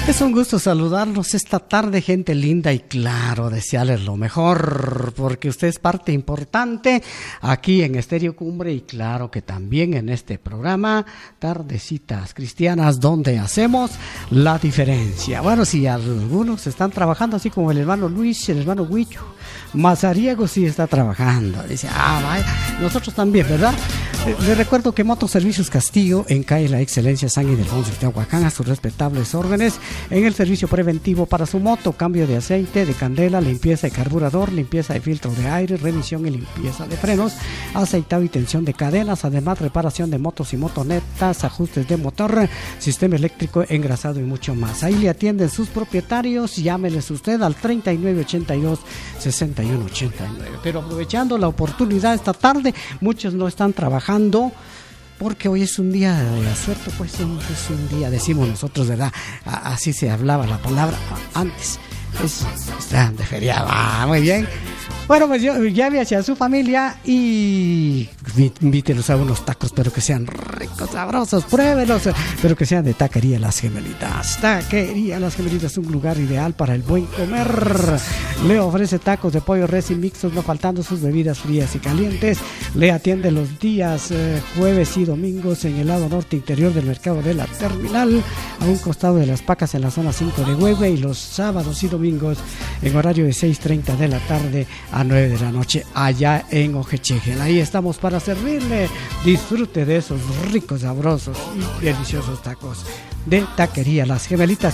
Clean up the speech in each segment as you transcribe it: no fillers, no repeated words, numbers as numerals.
Es un gusto saludarlos esta tarde, gente linda, y claro, desearles lo mejor, porque usted es parte importante aquí en Estéreo Cumbre y claro que también en este programa, Tardecitas Cristianas, donde hacemos la diferencia. Bueno, si algunos están trabajando, así como el hermano Luis, el hermano Huicho, Mazariego sí está trabajando. Dice, vaya, nosotros también, ¿verdad? Les recuerdo que Motoservicios Castillo encae la excelencia San Ildefonso y Tehuacán a sus respetables órdenes en el servicio preventivo para su moto, cambio de aceite, de candela, limpieza de carburador, limpieza de filtro de aire, revisión y limpieza de frenos, aceitado y tensión de cadenas, además reparación de motos y motonetas, ajustes de motor, sistema eléctrico, engrasado y mucho más. Ahí le atienden sus propietarios, llámeles usted al 3982-6189. Pero aprovechando la oportunidad esta tarde, muchos no están trabajando porque hoy es un día de suerte, pues es un día, decimos nosotros, ¿verdad? Así se hablaba la palabra antes. Están de feriado. Muy bien. Bueno, pues yo llame hacia su familia y invítelos a unos tacos, pero que sean ricos, sabrosos, pruébelos, pero que sean de Taquería Las Gemelitas. Taquería Las Gemelitas es un lugar ideal para el buen comer. Le ofrece tacos de pollo, res y mixtos, no faltando sus bebidas frías y calientes. Le atiende los días jueves y domingos en el lado norte interior del mercado de la terminal, a un costado de Las Pacas en la zona 5 de Huehue, y los sábados y domingos en horario de 6:30 de la tarde a 9 de la noche allá en Ojechegel. Ahí estamos para servirle. Disfrute de esos ricos, sabrosos y deliciosos tacos de Taquería Las Gemelitas,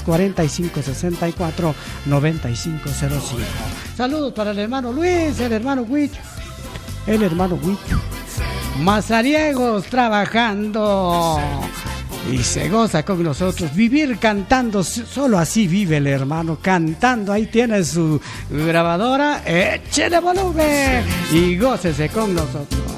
4564-9505. Saludos para el hermano Luis, el hermano Huicho, Mazariegos trabajando y se goza con nosotros. Vivir cantando, solo así vive el hermano, cantando. Ahí tiene su grabadora, échele volumen y gócese con nosotros.